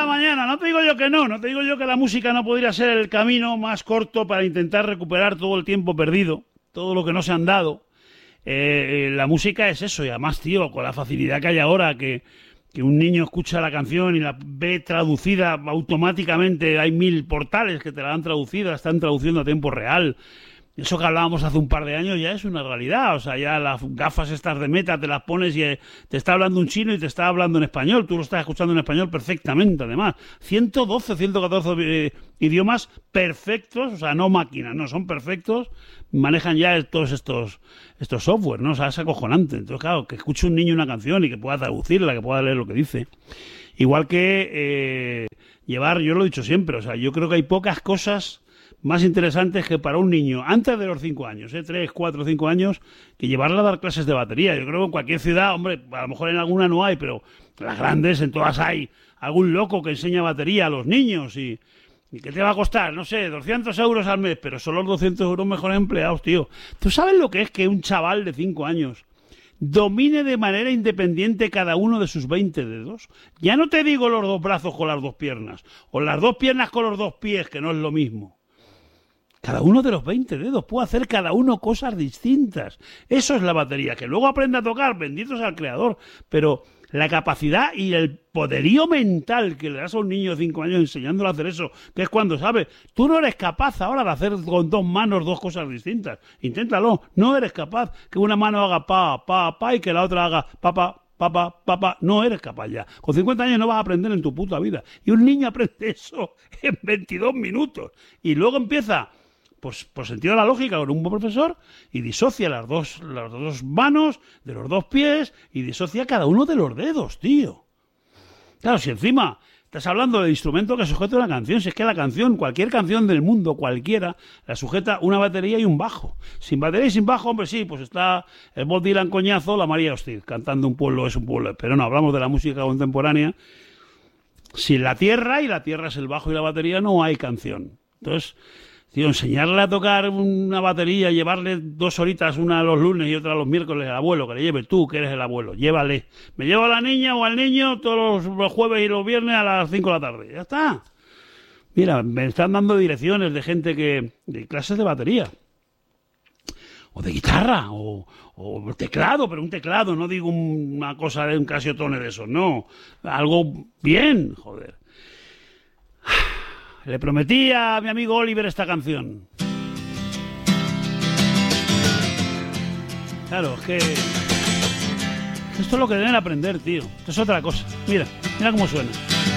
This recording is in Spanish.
mañana. No te digo yo que no te digo yo que la música no podría ser el camino más corto para intentar recuperar todo el tiempo perdido, todo lo que no se han dado. La música es eso, y además, tío, con la facilidad que hay ahora, que un niño escucha la canción y la ve traducida automáticamente, hay 1000 portales que te la han traducida, están traduciendo a tiempo real. Eso que hablábamos hace un par de años ya es una realidad. O sea, ya las gafas estas de Meta te las pones y te está hablando un chino y te está hablando en español. Tú lo estás escuchando en español perfectamente, además. 112, 114 idiomas perfectos, o sea, no máquinas, no, son perfectos. Manejan ya todos estos software, ¿no? O sea, es acojonante. Entonces, claro, que escuche un niño una canción y que pueda traducirla, que pueda leer lo que dice. Igual que llevar, yo lo he dicho siempre, o sea, yo creo que hay pocas cosas más interesantes que para un niño antes de los 5 años, 3, 4, 5 años, que llevarla a dar clases de batería. Yo creo que en cualquier ciudad, hombre, a lo mejor en alguna no hay, pero en las grandes, en todas hay algún loco que enseña batería a los niños. ¿Y qué te va a costar? No sé, 200 euros al mes, pero son los 200 euros mejor empleados, tío. ¿Tú sabes lo que es que un chaval de 5 años domine de manera independiente cada uno de sus 20 dedos? Ya no te digo los 2 brazos con las 2 piernas, o las 2 piernas con los 2 pies, que no es lo mismo. Cada uno de los 20 dedos puede hacer cada uno cosas distintas. Eso es la batería. Que luego aprenda a tocar, bendito sea el creador. Pero la capacidad y el poderío mental que le das a un niño de 5 años enseñándole a hacer eso, que es cuando sabe, tú no eres capaz ahora de hacer con 2 manos 2 cosas distintas. Inténtalo. No eres capaz que una mano haga pa, pa, pa y que la otra haga pa, pa. Papá, no eres capaz ya. Con 50 años no vas a aprender en tu puta vida. Y un niño aprende eso en 22 minutos. Y luego empieza, pues por sentido de la lógica, con un buen profesor, y disocia las dos manos de los 2 pies y disocia cada uno de los dedos, tío. Claro, si encima estás hablando del instrumento que sujeta una canción, si es que la canción, cualquier canción del mundo, cualquiera, la sujeta una batería y un bajo. Sin batería y sin bajo, hombre, sí, pues está el Bob Dylan coñazo, la María Hostil, cantando Un pueblo es un pueblo. Pero no, hablamos de la música contemporánea. Sin la tierra, y la tierra es el bajo y la batería, no hay canción. Entonces, tío, enseñarle a tocar una batería, llevarle 2 horitas, una los lunes y otra los miércoles al abuelo, que le lleve tú, que eres el abuelo, llévale. Me llevo a la niña o al niño todos los jueves y los viernes a las 5 de la tarde. Ya está. Mira, me están dando direcciones de gente de clases de batería. O de guitarra, o teclado, pero un teclado, no digo una cosa de un Casiotone de esos, no. Algo bien, joder. Le prometí a mi amigo Oliver esta canción. Claro, es que esto es lo que deben aprender, tío. Esto es otra cosa. Mira cómo suena.